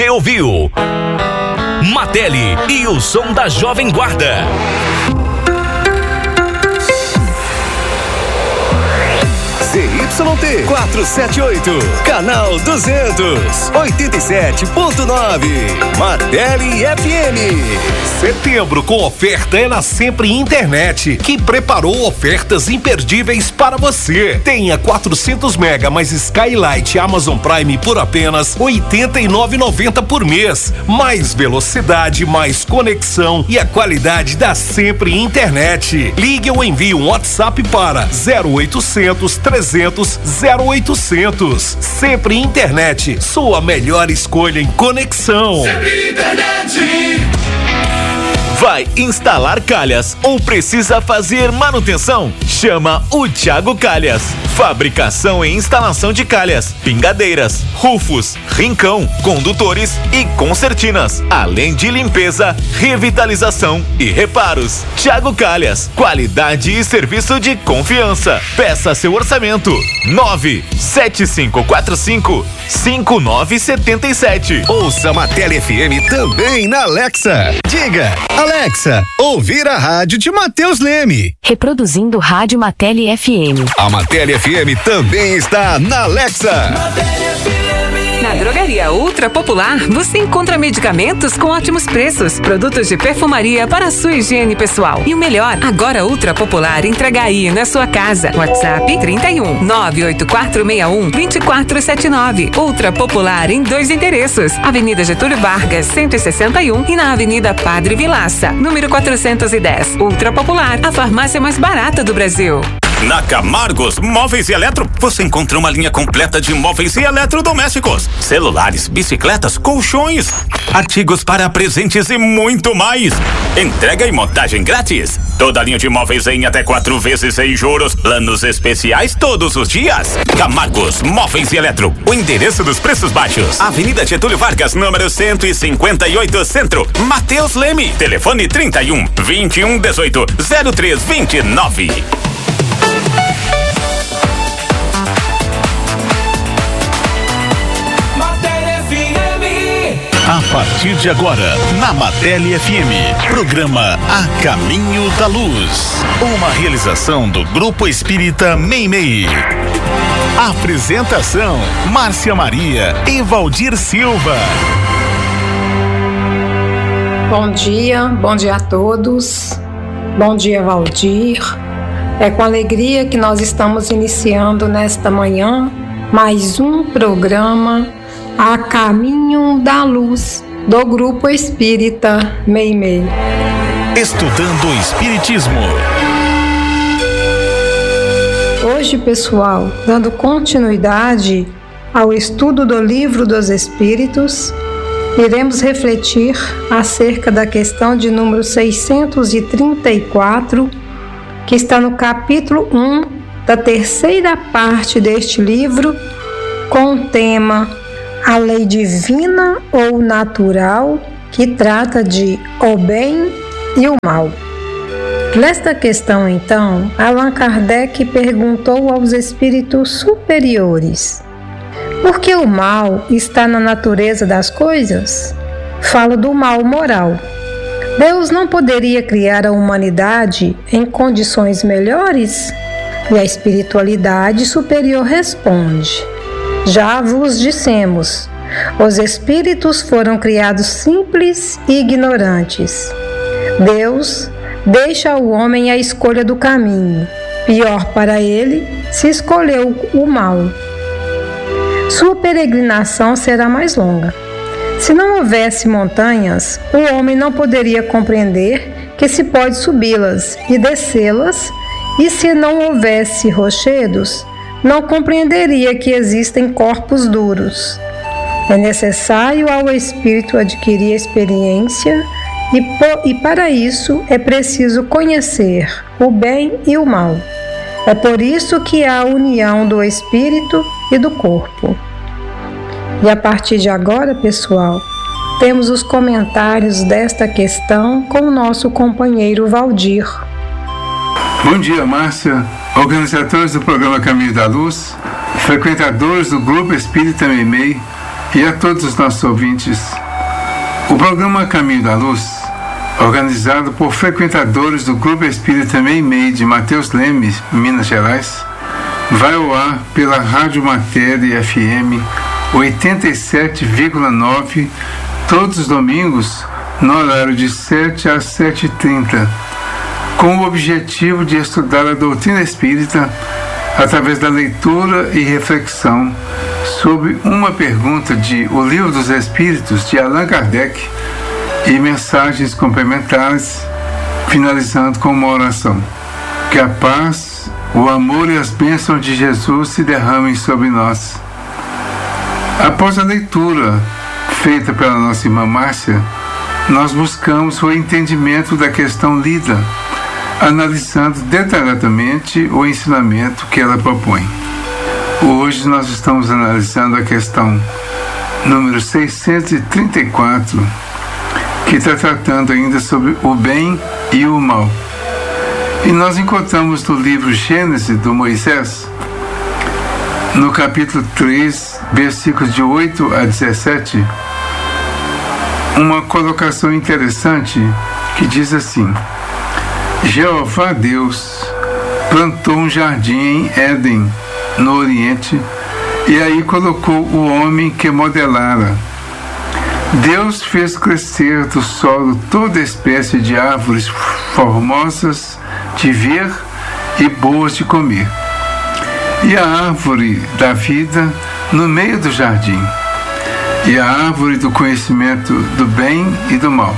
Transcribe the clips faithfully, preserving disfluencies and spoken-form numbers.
Você ouviu Mateli e o som da Jovem Guarda. Z Y T quatrocentos e setenta e oito, canal duzentos, oitenta e sete ponto nove, Mateli F M. Setembro com oferta é na Sempre Internet, que preparou ofertas imperdíveis para você. Tenha quatrocentos mega mais Skylight Amazon Prime por apenas oitenta e nove reais e noventa centavos por mês. Mais velocidade, mais conexão e a qualidade da Sempre Internet. Ligue ou envie um WhatsApp para zero oitocentos, trezentos, zero oitocentos. Sempre Internet, sua melhor escolha em conexão. Sempre Internet. Vai instalar calhas ou precisa fazer manutenção? Chama o Thiago Calhas. Fabricação e instalação de calhas, pingadeiras, rufos, rincão, condutores e concertinas, além de limpeza, revitalização e reparos. Thiago Calhas, qualidade e serviço de confiança. Peça seu orçamento nove sete cinco quatro cinco, cinco nove sete sete. Ouça Mateli F M também na Alexa. Diga, Alexa, ouvir a rádio de Matheus Leme. Reproduzindo Rádio Mateli F M. A Mateli F M também está na Alexa. Na Drogaria Ultra Popular, você encontra medicamentos com ótimos preços, produtos de perfumaria para a sua higiene pessoal. E o melhor, agora Ultra Popular entrega aí na sua casa. WhatsApp trinta e um, nove oito quatro seis um, dois quatro sete nove. Ultra Popular em dois endereços: Avenida Getúlio Vargas, cento e sessenta e um e na Avenida Padre Vilaça, número quatrocentos e dez. Ultra Popular, a farmácia mais barata do Brasil. Na Camargos Móveis e Eletro, você encontra uma linha completa de móveis e eletrodomésticos, celulares, bicicletas, colchões, artigos para presentes e muito mais. Entrega e montagem grátis. Toda a linha de móveis em até quatro vezes sem juros. Planos especiais todos os dias. Camargos Móveis e Eletro, o endereço dos preços baixos. Avenida Getúlio Vargas, número cento e cinquenta e oito, Centro. Matheus Leme. Telefone trinta e um, vinte e um, dezoito, zero três vinte e nove. A partir de agora, na Mateli F M, programa A Caminho da Luz. Uma realização do Grupo Espírita Meimei. Apresentação: Márcia Maria e Valdir Silva. Bom dia, bom dia a todos. Bom dia, Valdir. É com alegria que nós estamos iniciando nesta manhã mais um programa A Caminho da Luz, do Grupo Espírita Meimei. Estudando o Espiritismo. Hoje, pessoal, dando continuidade ao estudo do Livro dos Espíritos, iremos refletir acerca da questão de número seiscentos e trinta e quatro, que está no capítulo um da terceira parte deste livro, com o tema A Lei Divina ou Natural, que trata de o bem e o mal. Nesta questão, então, Allan Kardec perguntou aos espíritos superiores: por que o mal está na natureza das coisas? Falo do mal moral. Deus não poderia criar a humanidade em condições melhores? E a espiritualidade superior responde: já vos dissemos, os espíritos foram criados simples e ignorantes. Deus deixa ao homem a escolha do caminho. Pior para ele se escolheu o mal. Sua peregrinação será mais longa. Se não houvesse montanhas, o homem não poderia compreender que se pode subi-las e descê-las, e se não houvesse rochedos, não compreenderia que existem corpos duros. É necessário ao espírito adquirir experiência e, po- e para isso é preciso conhecer o bem e o mal. É por isso que há a união do espírito e do corpo. E a partir de agora, pessoal, temos os comentários desta questão com o nosso companheiro Valdir. Bom dia, Márcia, organizadores do programa Caminho da Luz, frequentadores do Grupo Espírita Meimei, e a todos os nossos ouvintes. O programa Caminho da Luz, organizado por frequentadores do Grupo Espírita Meimei de Mateus Leme, Minas Gerais, vai ao ar pela Rádio Matéria F M oitenta e sete vírgula nove todos os domingos no horário de sete às sete e trinta, com o objetivo de estudar a doutrina espírita através da leitura e reflexão sobre uma pergunta de O Livro dos Espíritos de Allan Kardec e mensagens complementares, finalizando com uma oração. Que a paz, o amor e as bênçãos de Jesus se derramem sobre nós. Após a leitura feita pela nossa irmã Márcia, nós buscamos o entendimento da questão lida, analisando detalhadamente o ensinamento que ela propõe. Hoje nós estamos analisando a questão número seiscentos e trinta e quatro, que está tratando ainda sobre o bem e o mal. E nós encontramos no livro Gênesis do Moisés, no capítulo três, versículos de oito a dezessete, uma colocação interessante que diz assim: Jeová Deus plantou um jardim em Éden, no Oriente, e aí colocou o homem que modelara. Deus fez crescer do solo toda espécie de árvores formosas de ver e boas de comer, e a árvore da vida no meio do jardim, e a árvore do conhecimento do bem e do mal.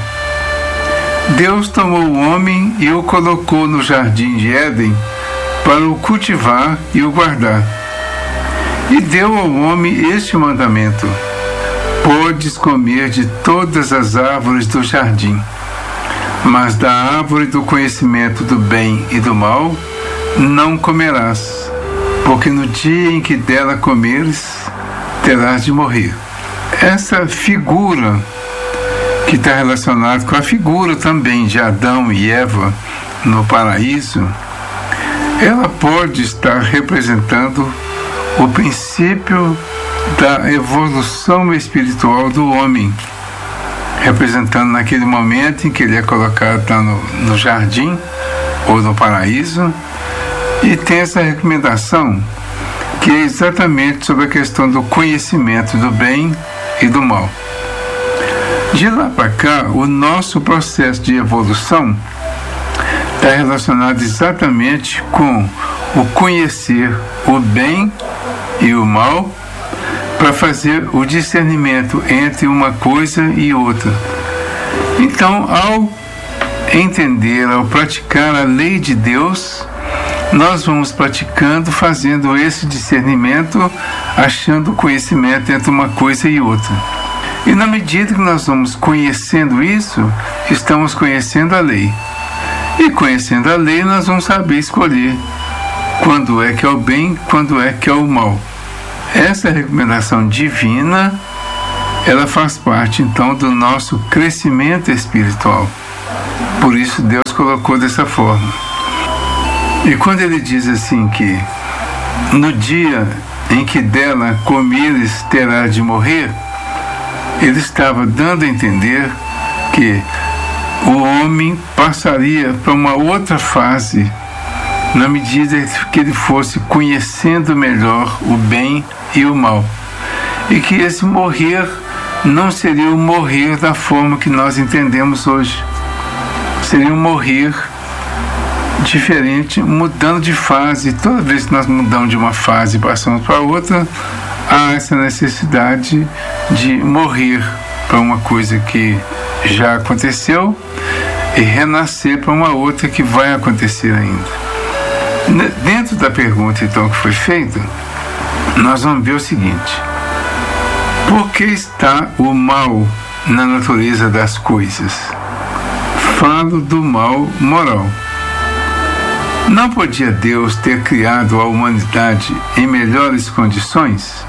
Deus tomou o homem e o colocou no jardim de Éden para o cultivar e o guardar. E deu ao homem este mandamento: podes comer de todas as árvores do jardim, mas da árvore do conhecimento do bem e do mal não comerás, porque no dia em que dela comeres, terás de morrer. Essa figura, que está relacionada com a figura também de Adão e Eva no paraíso, ela pode estar representando o princípio da evolução espiritual do homem, representando naquele momento em que ele é colocado tá no, no jardim ou no paraíso, e tem essa recomendação que é exatamente sobre a questão do conhecimento do bem e do mal. De lá para cá, o nosso processo de evolução está relacionado exatamente com o conhecer o bem e o mal, para fazer o discernimento entre uma coisa e outra. Então, ao entender, ao praticar a lei de Deus, nós vamos praticando, fazendo esse discernimento, achando o conhecimento entre uma coisa e outra. E na medida que nós vamos conhecendo isso, estamos conhecendo a lei. E conhecendo a lei, nós vamos saber escolher quando é que é o bem, quando é que é o mal. Essa recomendação divina, ela faz parte então do nosso crescimento espiritual. Por isso Deus colocou dessa forma. E quando ele diz assim que no dia em que dela comeres terá de morrer, ele estava dando a entender que o homem passaria para uma outra fase na medida que ele fosse conhecendo melhor o bem e o mal, e que esse morrer não seria o morrer da forma que nós entendemos hoje, seria um morrer diferente, mudando de fase. Toda vez que nós mudamos de uma fase e passamos para outra, há essa necessidade de morrer para uma coisa que já aconteceu e renascer para uma outra que vai acontecer ainda. Dentro da pergunta então que foi feita, nós vamos ver o seguinte: por que está o mal na natureza das coisas? Falo do mal moral. Não podia Deus ter criado a humanidade em melhores condições?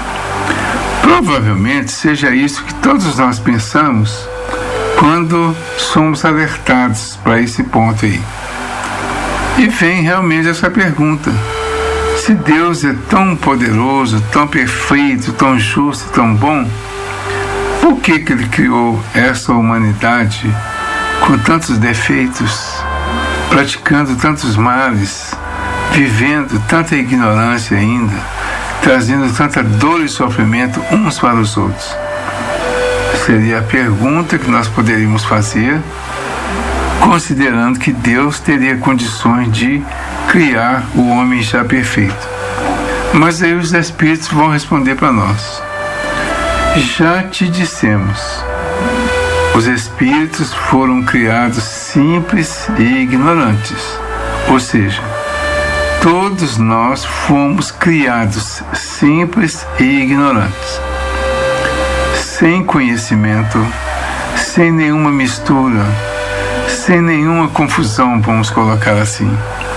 Provavelmente seja isso que todos nós pensamos quando somos alertados para esse ponto aí. E vem realmente essa pergunta: Se Deus é tão poderoso, tão perfeito, tão justo, tão bom, por que que Ele criou essa humanidade com tantos defeitos, praticando tantos males, vivendo tanta ignorância ainda, trazendo tanta dor e sofrimento uns para os outros? Seria a pergunta que nós poderíamos fazer, considerando que Deus teria condições de criar o homem já perfeito. Mas aí os Espíritos vão responder para nós. Já te dissemos, os Espíritos foram criados simples e ignorantes. Ou seja, todos nós fomos criados simples e ignorantes, sem conhecimento, sem nenhuma mistura, sem nenhuma confusão, vamos colocar assim.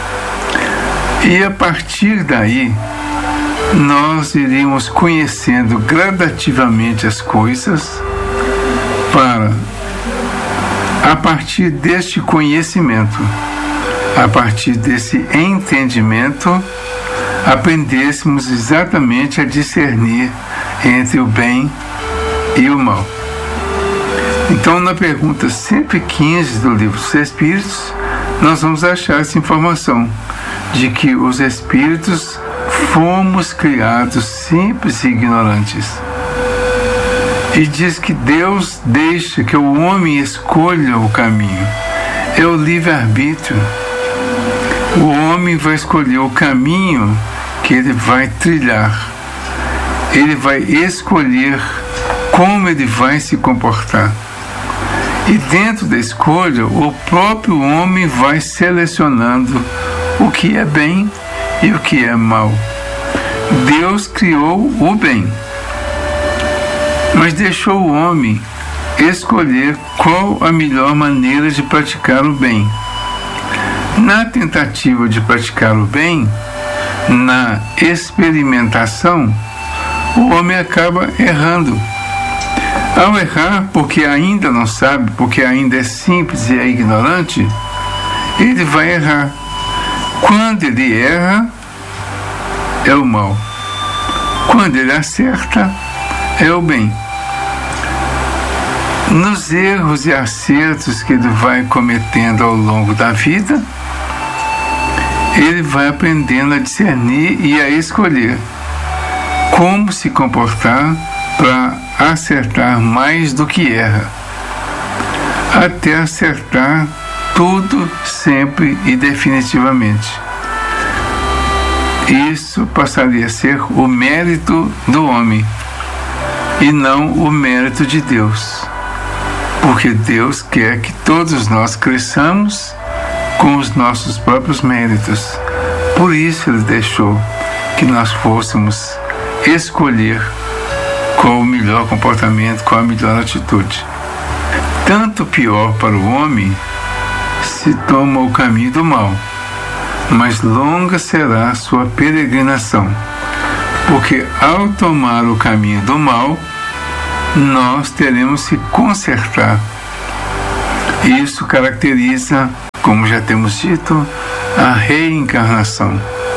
E a partir daí, nós iríamos conhecendo gradativamente as coisas para, a partir deste conhecimento, a partir desse entendimento, aprendêssemos exatamente a discernir entre o bem e o mal. Então, na pergunta cento e quinze do Livro dos Espíritos, nós vamos achar essa informação de que os Espíritos fomos criados simples e ignorantes. E diz que Deus deixa que o homem escolha o caminho. É o livre-arbítrio. O homem vai escolher o caminho que ele vai trilhar. Ele vai escolher como ele vai se comportar. E dentro da escolha, o próprio homem vai selecionando o que é bem e o que é mal. Deus criou o bem, mas deixou o homem escolher qual a melhor maneira de praticar o bem. Na tentativa de praticar o bem, na experimentação, o homem acaba errando. Ao errar, porque ainda não sabe, porque ainda é simples e é ignorante, ele vai errar. Quando ele erra, é o mal. Quando ele acerta, é o bem. Nos erros e acertos que ele vai cometendo ao longo da vida, ele vai aprendendo a discernir e a escolher como se comportar para acertar mais do que erra, até acertar tudo, sempre e definitivamente. Isso passaria a ser o mérito do homem e não o mérito de Deus, porque Deus quer que todos nós cresçamos com os nossos próprios méritos. Por isso Ele deixou que nós fôssemos escolher qual o melhor comportamento, qual a melhor atitude. Tanto pior para o homem se toma o caminho do mal, mas longa será a sua peregrinação, porque ao tomar o caminho do mal, nós teremos que consertar. Isso caracteriza, como já temos dito, a reencarnação.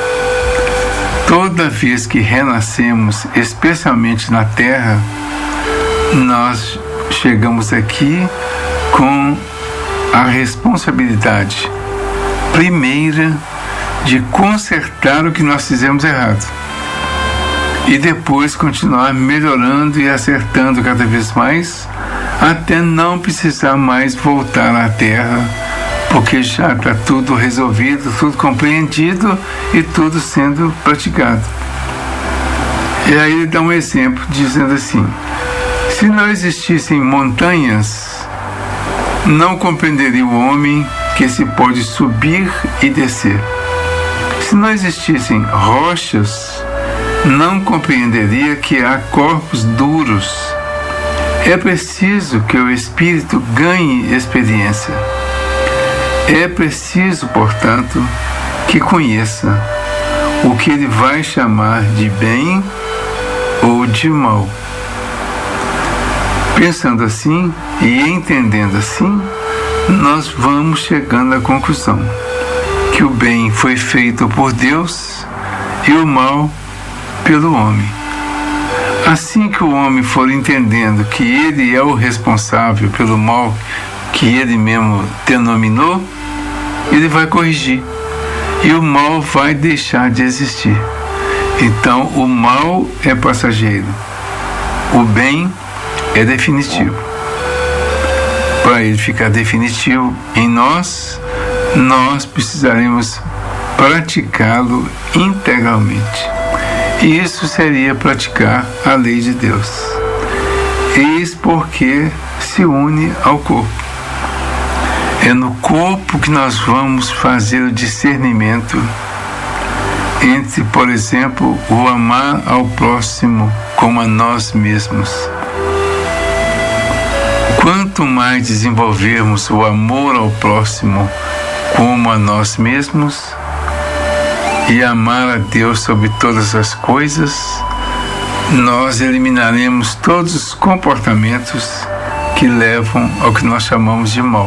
Toda vez que renascemos, especialmente na Terra, nós chegamos aqui com a responsabilidade primeira de consertar o que nós fizemos errado e depois continuar melhorando e acertando cada vez mais, até não precisar mais voltar à Terra, porque já está tudo resolvido, tudo compreendido e tudo sendo praticado. E aí ele dá um exemplo dizendo assim: se não existissem montanhas, não compreenderia o homem que se pode subir e descer. Se não existissem rochas, não compreenderia que há corpos duros. É preciso que o espírito ganhe experiência. É preciso, portanto, que conheça o que ele vai chamar de bem ou de mal. Pensando assim e entendendo assim, nós vamos chegando à conclusão que o bem foi feito por Deus e o mal pelo homem. Assim que o homem for entendendo que ele é o responsável pelo mal que ele mesmo denominou, ele vai corrigir e o mal vai deixar de existir. Então o mal é passageiro, o bem é definitivo. Para ele ficar definitivo em nós, nós precisaremos praticá-lo integralmente. E isso seria praticar a lei de Deus. Eis porque se une ao corpo. É no corpo que nós vamos fazer o discernimento entre, por exemplo, o amar ao próximo como a nós mesmos. Quanto mais desenvolvermos o amor ao próximo como a nós mesmos e amar a Deus sobre todas as coisas, nós eliminaremos todos os comportamentos que levam ao que nós chamamos de mal.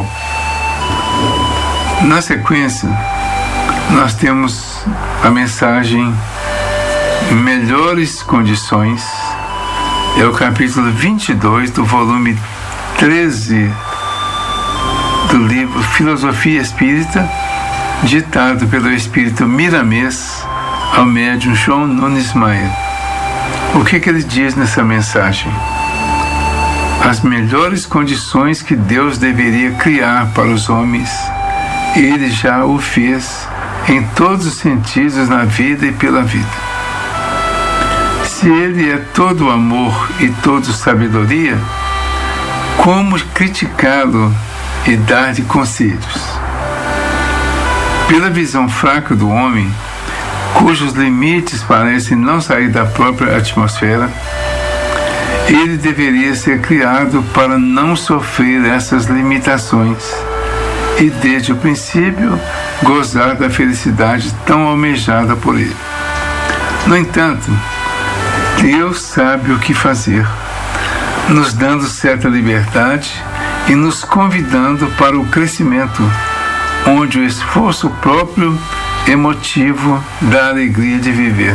Na sequência, nós temos a mensagem Melhores Condições, é o capítulo vinte e dois do volume treze do livro Filosofia Espírita, ditado pelo espírito Miramês ao médium João Nunes Maia. O que que ele diz nessa mensagem? As melhores condições que Deus deveria criar para os homens, Ele já o fez em todos os sentidos na vida e pela vida. Se Ele é todo amor e todo sabedoria, como criticá-lo e dar-lhe conselhos? Pela visão fraca do homem, cujos limites parecem não sair da própria atmosfera, ele deveria ser criado para não sofrer essas limitações e, desde o princípio, gozar da felicidade tão almejada por ele. No entanto, Deus sabe o que fazer, nos dando certa liberdade e nos convidando para o crescimento, onde o esforço próprio é motivo da alegria de viver.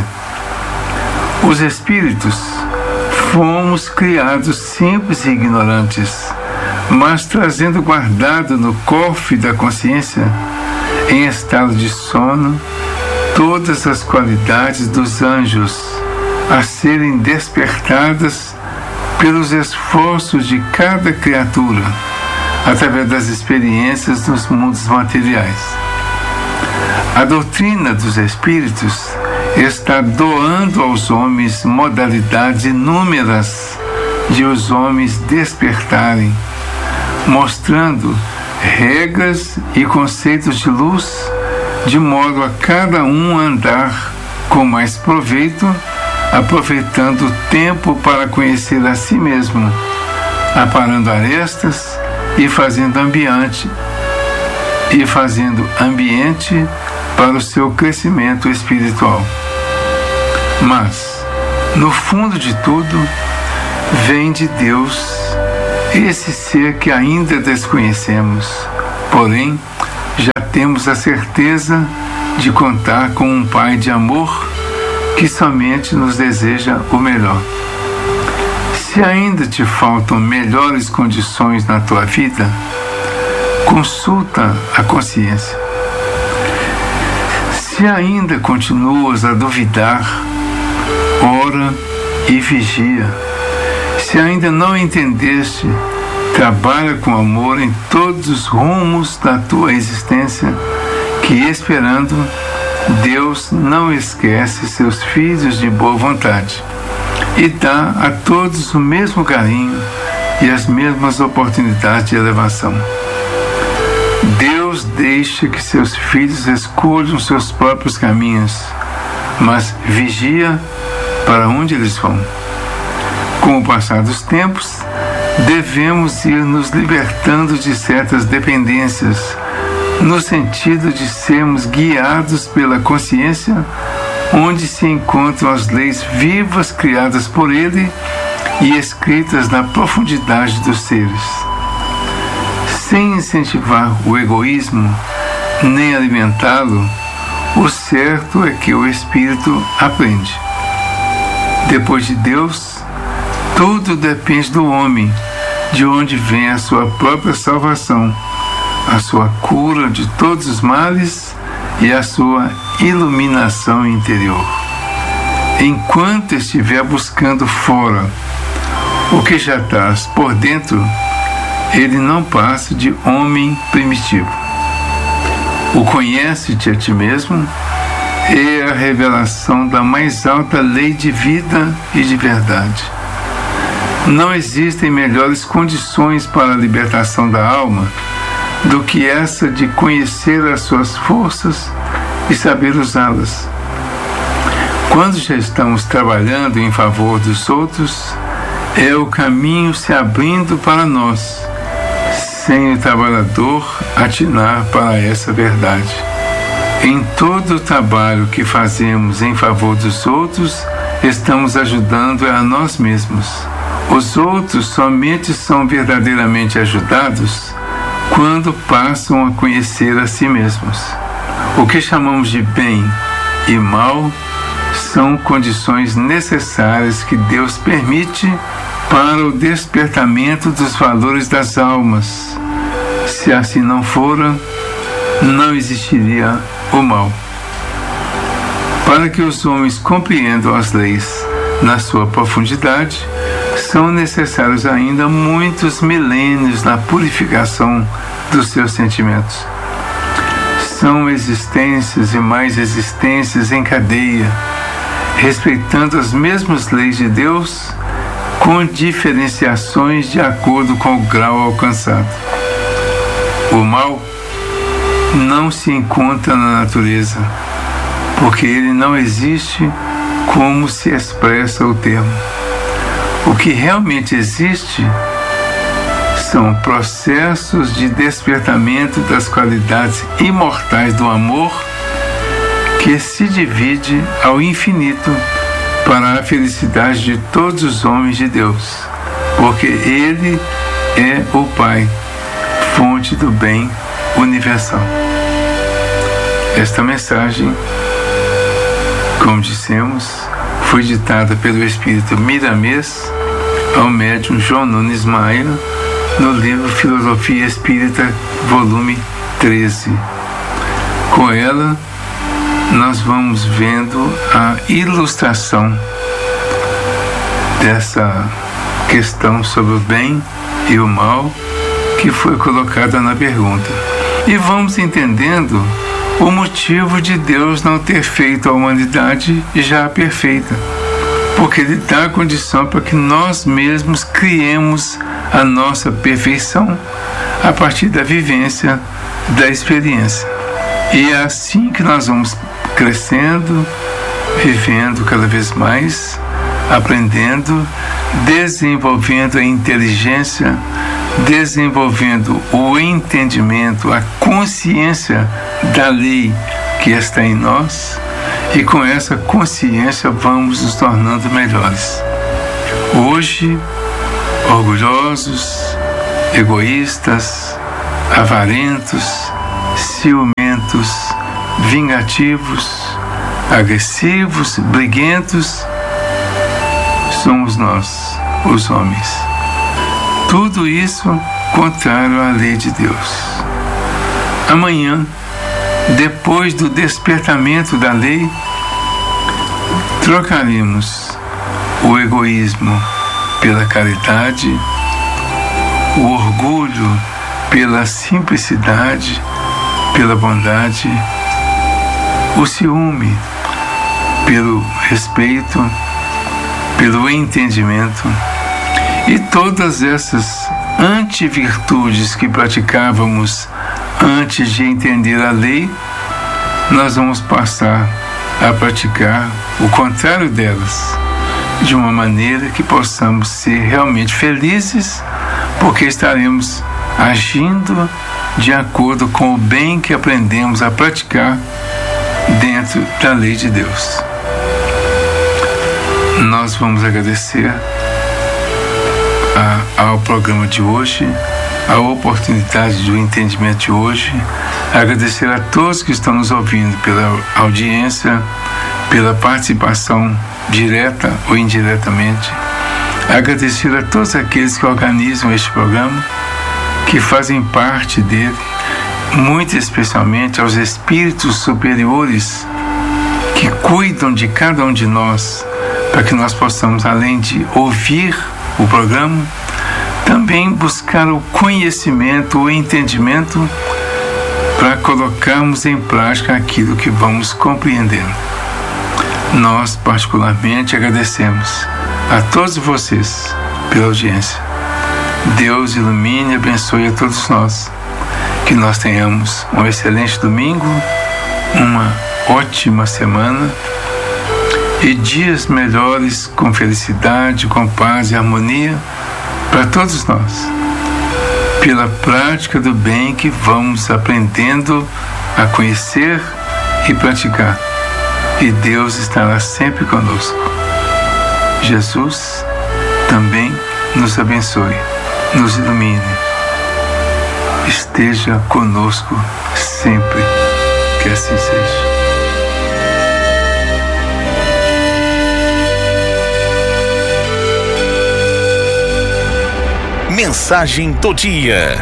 Os espíritos fomos criados simples e ignorantes, mas trazendo guardado no cofre da consciência, em estado de sono, todas as qualidades dos anjos a serem despertadas pelos esforços de cada criatura, através das experiências nos mundos materiais. A doutrina dos espíritos está doando aos homens modalidades inúmeras de os homens despertarem, mostrando regras e conceitos de luz, de modo a cada um andar com mais proveito, aproveitando o tempo para conhecer a si mesmo, aparando arestas e fazendo ambiente e fazendo ambiente para o seu crescimento espiritual. Mas, no fundo de tudo, vem de Deus, esse ser que ainda desconhecemos, porém, já temos a certeza de contar com um Pai de amor que somente nos deseja o melhor. Se ainda te faltam melhores condições na tua vida, consulta a consciência. Se ainda continuas a duvidar, ora e vigia. Se ainda não entendeste, trabalha com amor em todos os rumos da tua existência, que esperando, Deus não esquece seus filhos de boa vontade e dá a todos o mesmo carinho e as mesmas oportunidades de elevação. Deus deixa que seus filhos escolham seus próprios caminhos, mas vigia para onde eles vão. Com o passar dos tempos, devemos ir nos libertando de certas dependências, no sentido de sermos guiados pela consciência, onde se encontram as leis vivas criadas por Ele e escritas na profundidade dos seres. Sem incentivar o egoísmo, nem alimentá-lo, o certo é que o espírito aprende. Depois de Deus, tudo depende do homem, de onde vem a sua própria salvação, a sua cura de todos os males e a sua iluminação interior. Enquanto estiver buscando fora o que já traz por dentro, ele não passa de homem primitivo. O conhece-te a ti mesmo é a revelação da mais alta lei de vida e de verdade. Não existem melhores condições para a libertação da alma do que essa de conhecer as suas forças e saber usá-las. Quando já estamos trabalhando em favor dos outros, é o caminho se abrindo para nós, sem o trabalhador atinar para essa verdade. Em todo o trabalho que fazemos em favor dos outros, estamos ajudando a nós mesmos. Os outros somente são verdadeiramente ajudados quando passam a conhecer a si mesmos. O que chamamos de bem e mal são condições necessárias que Deus permite para o despertamento dos valores das almas. Se assim não fora, não existiria o mal. Para que os homens compreendam as leis na sua profundidade, são necessários ainda muitos milênios na purificação dos seus sentimentos. São existências e mais existências em cadeia, respeitando as mesmas leis de Deus, com diferenciações de acordo com o grau alcançado. O mal não se encontra na natureza, porque ele não existe como se expressa o termo. O que realmente existe são processos de despertamento das qualidades imortais do amor, que se divide ao infinito para a felicidade de todos os homens de Deus, porque Ele é o Pai, fonte do bem universal. Esta mensagem, como dissemos, foi ditada pelo espírito Miramês ao médium João Nunes Maia, no livro Filosofia Espírita, volume treze. Com ela, nós vamos vendo a ilustração dessa questão sobre o bem e o mal que foi colocada na pergunta. E vamos entendendo o motivo de Deus não ter feito a humanidade já perfeita, porque Ele dá a condição para que nós mesmos criemos a nossa perfeição a partir da vivência, da experiência. E é assim que nós vamos crescendo, vivendo cada vez mais, aprendendo, desenvolvendo a inteligência, desenvolvendo o entendimento, a consciência da lei que está em nós, e com essa consciência vamos nos tornando melhores. Hoje, orgulhosos, egoístas, avarentos, ciumentos, vingativos, agressivos, briguentos, somos nós, os homens. Tudo isso contrário à lei de Deus. Amanhã, depois do despertamento da lei, trocaremos o egoísmo pela caridade, o orgulho pela simplicidade, pela bondade, o ciúme pelo respeito, pelo entendimento, e todas essas antivirtudes que praticávamos antes de entender a lei, nós vamos passar a praticar o contrário delas, de uma maneira que possamos ser realmente felizes, porque estaremos agindo de acordo com o bem que aprendemos a praticar dentro da lei de Deus. Nós vamos agradecer a, ao programa de hoje, a oportunidade do entendimento de hoje. Agradecer a todos que estão nos ouvindo pela audiência, pela participação direta ou indiretamente. Agradecer a todos aqueles que organizam este programa, que fazem parte dele, muito especialmente aos espíritos superiores que cuidam de cada um de nós, para que nós possamos, além de ouvir o programa, também buscar o conhecimento, o entendimento, para colocarmos em prática aquilo que vamos compreendendo. Nós, particularmente, agradecemos a todos vocês pela audiência. Deus ilumine e abençoe a todos nós. Que nós tenhamos um excelente domingo, uma ótima semana e dias melhores com felicidade, com paz e harmonia para todos nós. Pela prática do bem que vamos aprendendo a conhecer e praticar. E Deus estará sempre conosco. Jesus também nos abençoe, nos ilumine. Esteja conosco sempre, que assim seja. Mensagem do dia.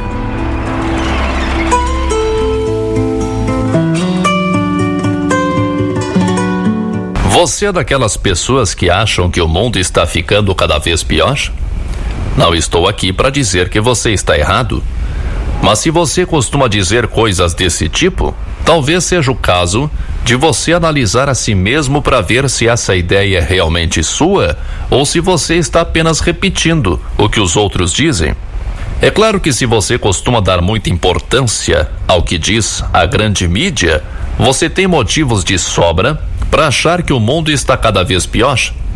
Você é daquelas pessoas que acham que o mundo está ficando cada vez pior? Não estou aqui para dizer que você está errado. Mas se você costuma dizer coisas desse tipo, talvez seja o caso de você analisar a si mesmo para ver se essa ideia é realmente sua ou se você está apenas repetindo o que os outros dizem. É claro que se você costuma dar muita importância ao que diz a grande mídia, você tem motivos de sobra para achar que o mundo está cada vez pior.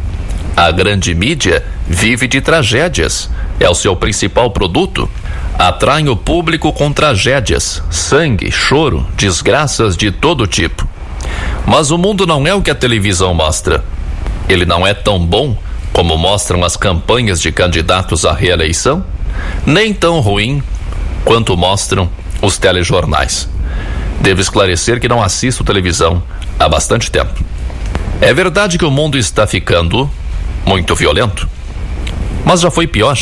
A grande mídia vive de tragédias, é o seu principal produto. Atraem o público com tragédias, sangue, choro, desgraças de todo tipo. Mas o mundo não é o que a televisão mostra. Ele não é tão bom como mostram as campanhas de candidatos à reeleição, nem tão ruim quanto mostram os telejornais. Devo esclarecer que não assisto televisão há bastante tempo. É verdade que o mundo está ficando muito violento, mas já foi pior.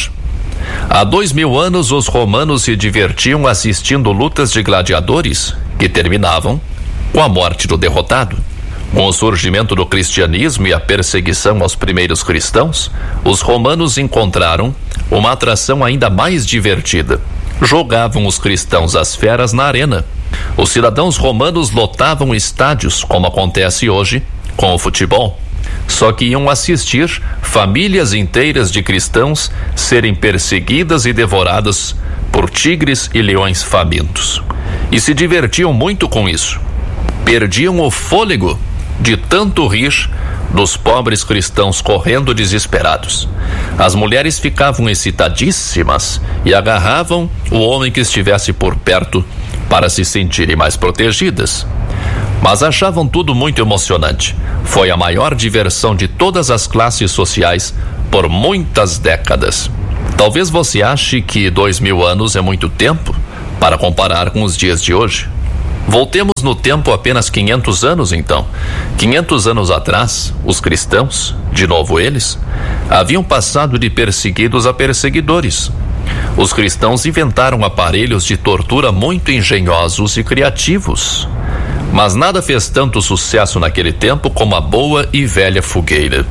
Há dois mil anos, os romanos se divertiam assistindo lutas de gladiadores que terminavam com a morte do derrotado. Com o surgimento do cristianismo e a perseguição aos primeiros cristãos, os romanos encontraram uma atração ainda mais divertida. Jogavam os cristãos às feras na arena. Os cidadãos romanos lotavam estádios, como acontece hoje com o futebol. Só que iam assistir famílias inteiras de cristãos serem perseguidas e devoradas por tigres e leões famintos. E se divertiam muito com isso. Perdiam o fôlego de tanto rir dos pobres cristãos correndo desesperados. As mulheres ficavam excitadíssimas e agarravam o homem que estivesse por perto para se sentirem mais protegidas. Mas achavam tudo muito emocionante. Foi a maior diversão de todas as classes sociais por muitas décadas. Talvez você ache que dois mil anos é muito tempo para comparar com os dias de hoje. Voltemos no tempo apenas quinhentos anos, então. quinhentos anos atrás, os cristãos, de novo eles, haviam passado de perseguidos a perseguidores. Os cristãos inventaram aparelhos de tortura muito engenhosos e criativos. Mas nada fez tanto sucesso naquele tempo como a boa e velha fogueira.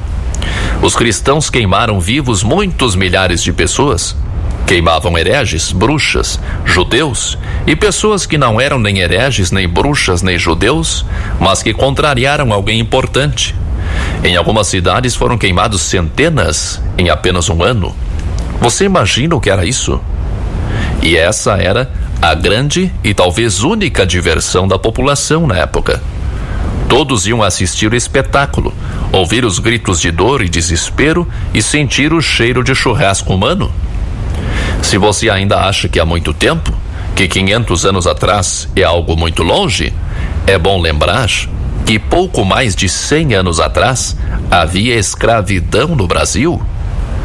Os cristãos queimaram vivos muitos milhares de pessoas. Queimavam hereges, bruxas, judeus e pessoas que não eram nem hereges, nem bruxas, nem judeus, mas que contrariaram alguém importante. Em algumas cidades foram queimados centenas em apenas um ano. Você imagina o que era isso? E essa era a grande e talvez única diversão da população na época. Todos iam assistir o espetáculo, ouvir os gritos de dor e desespero e sentir o cheiro de churrasco humano. Se você ainda acha que há muito tempo, que quinhentos anos atrás é algo muito longe, é bom lembrar que pouco mais de cem anos atrás havia escravidão no Brasil.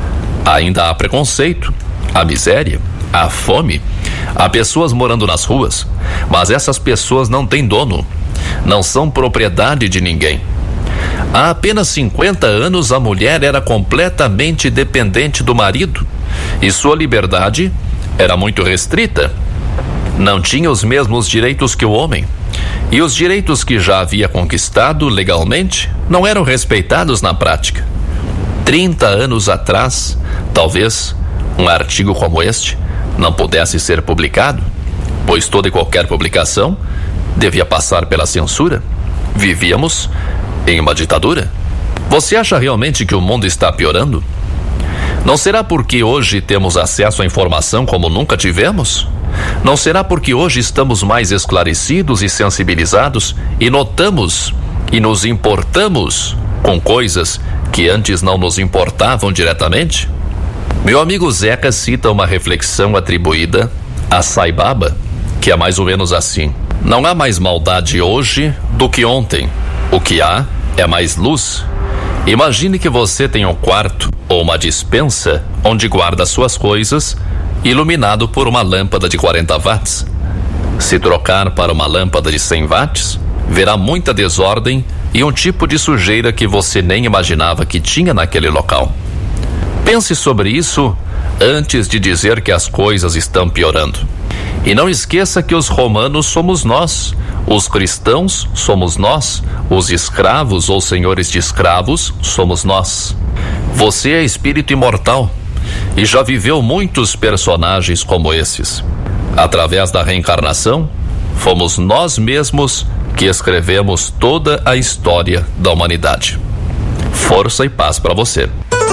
Ainda há preconceito, a miséria, a fome. Há pessoas morando nas ruas, mas essas pessoas não têm dono, não são propriedade de ninguém. Há apenas cinquenta anos a mulher era completamente dependente do marido e sua liberdade era muito restrita. Não tinha os mesmos direitos que o homem, e os direitos que já havia conquistado legalmente não eram respeitados na prática. trinta anos atrás, talvez um artigo como este não pudesse ser publicado, pois toda e qualquer publicação devia passar pela censura. Vivíamos em uma ditadura. Você acha realmente que o mundo está piorando? Não será porque hoje temos acesso à informação como nunca tivemos? Não será porque hoje estamos mais esclarecidos e sensibilizados e notamos e nos importamos com coisas que antes não nos importavam diretamente? Meu amigo Zeca cita uma reflexão atribuída a Sai Baba, que é mais ou menos assim: não há mais maldade hoje do que ontem. O que há é mais luz. Imagine que você tem um quarto ou uma despensa onde guarda suas coisas, iluminado por uma lâmpada de quarenta watts. Se trocar para uma lâmpada de cem watts, verá muita desordem e um tipo de sujeira que você nem imaginava que tinha naquele local. Pense sobre isso antes de dizer que as coisas estão piorando. E não esqueça que os romanos somos nós, os cristãos somos nós, os escravos ou senhores de escravos somos nós. Você é espírito imortal e já viveu muitos personagens como esses. Através da reencarnação, fomos nós mesmos que escrevemos toda a história da humanidade. Força e paz para você.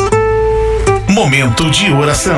Momento de oração.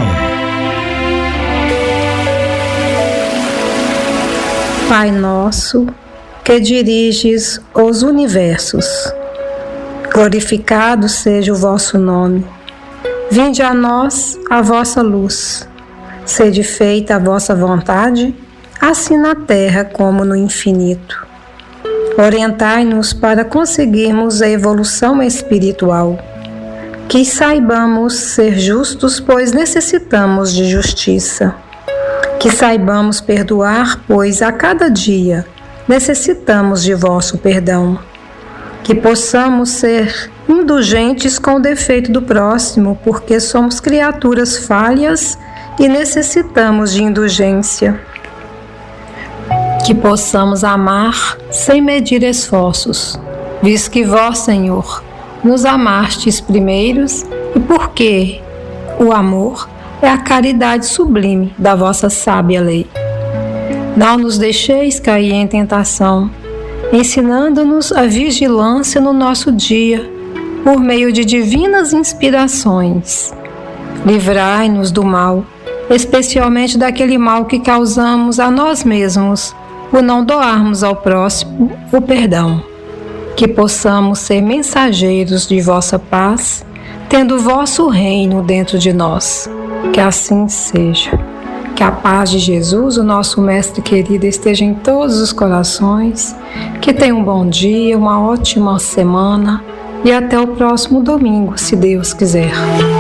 Pai nosso, que diriges os universos, glorificado seja o vosso nome. Vinde a nós a vossa luz. Sede feita a vossa vontade, assim na terra como no infinito. Orientai-nos para conseguirmos a evolução espiritual. Que saibamos ser justos, pois necessitamos de justiça. Que saibamos perdoar, pois a cada dia necessitamos de vosso perdão. Que possamos ser indulgentes com o defeito do próximo, porque somos criaturas falhas e necessitamos de indulgência. Que possamos amar sem medir esforços, visto que vós, Senhor, nos amastes primeiros, e porque o amor é a caridade sublime da vossa sábia lei. Não nos deixeis cair em tentação, ensinando-nos a vigilância no nosso dia, por meio de divinas inspirações. Livrai-nos do mal, especialmente daquele mal que causamos a nós mesmos, por não doarmos ao próximo o perdão. Que possamos ser mensageiros de vossa paz, tendo o vosso reino dentro de nós. Que assim seja. Que a paz de Jesus, o nosso Mestre querido, esteja em todos os corações. Que tenha um bom dia, uma ótima semana e até o próximo domingo, se Deus quiser.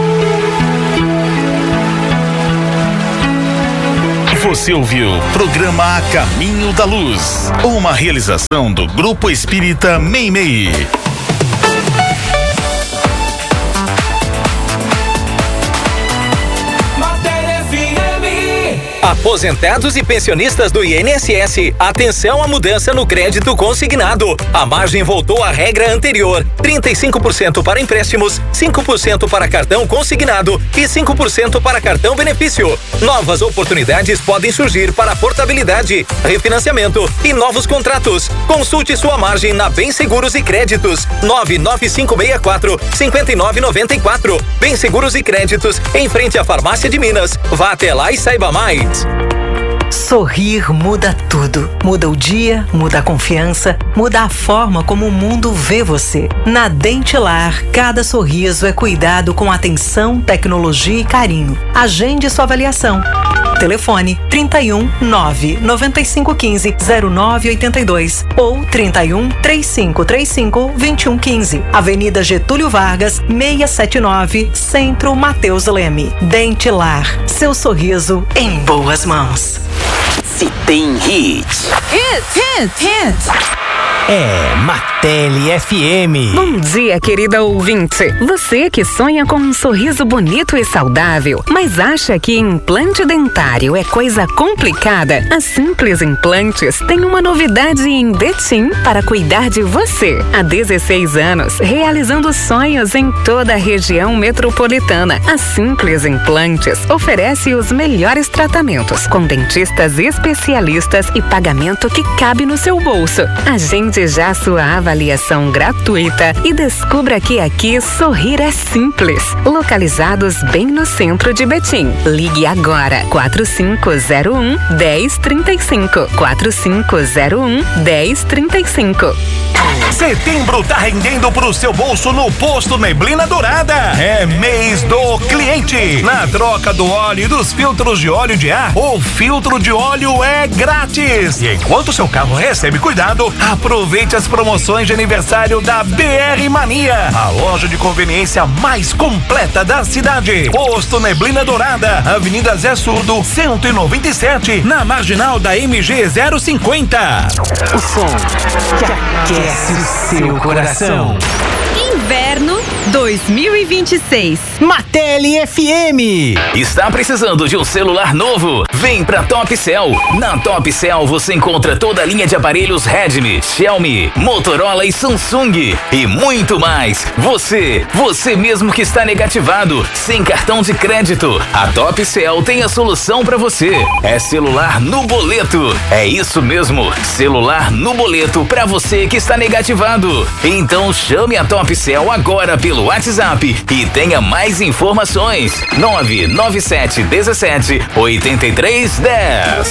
Você ouviu o programa A Caminho da Luz, uma realização do Grupo Espírita Meimei. Aposentados e pensionistas do I N S S, atenção à mudança no crédito consignado. A margem voltou à regra anterior: trinta e cinco por cento para empréstimos, cinco por cento para cartão consignado e cinco por cento para cartão benefício. Novas oportunidades podem surgir para portabilidade, refinanciamento e novos contratos. Consulte sua margem na Bem Seguros e Créditos, nove nove cinco seis quatro, cinco nove nove quatro. Bem Seguros e Créditos, em frente à Farmácia de Minas. Vá até lá e saiba mais. Sorrir muda tudo. Muda o dia, muda a confiança, muda a forma como o mundo vê você. Na Dentilar, cada sorriso é cuidado com atenção, tecnologia e carinho. Agende sua avaliação. Telefone trinta e um, nove, noventa e cinco, quinze, zero nove oitenta e dois ou trinta e um, trinta e cinco, trinta e cinco, vinte e um, quinze. Avenida Getúlio Vargas, seiscentos e setenta e nove, Centro, Mateus Leme. Dentilar, seu sorriso em boas mãos. Se tem hits. Hits, hits, hits. É Martelli F M. Bom dia, querida ouvinte. Você que sonha com um sorriso bonito e saudável, mas acha que implante dentário é coisa complicada? A Simples Implantes tem uma novidade em Betim para cuidar de você. Há dezesseis anos, realizando sonhos em toda a região metropolitana. A Simples Implantes oferece os melhores tratamentos com dentistas especialistas e pagamento que cabe no seu bolso. Agende já sua avaliação gratuita e descubra que aqui sorrir é simples. Localizados bem no centro de Betim. Ligue agora quatro cinco zero um, um zero três cinco. quatro cinco zero um, um zero três cinco. Setembro tá rendendo pro seu bolso no Posto Neblina Dourada. É mês do cliente. Na troca do óleo e dos filtros de óleo de ar, o filtro de óleo é grátis. E enquanto seu carro recebe cuidado, aproveite as promoções de aniversário da B R Mania, a loja de conveniência mais completa da cidade. Posto Neblina Dourada, Avenida Zé Surdo, cento e noventa e sete, na marginal da M G zero cinquenta. O som que aquece o seu coração. Inverno dois mil e vinte e seis. Martelli F M. Está precisando de um celular novo? Vem pra Top Cell. Na Top Cell você encontra toda a linha de aparelhos Redmi, Xiaomi, Motorola e Samsung e muito mais. Você, você mesmo que está negativado, sem cartão de crédito, a Top Cell tem a solução pra você. É celular no boleto. É isso mesmo, celular no boleto pra você que está negativado. Então chame a Top Cell agora pelo WhatsApp e tenha mais informações. nove nove sete um sete, oito três um zero.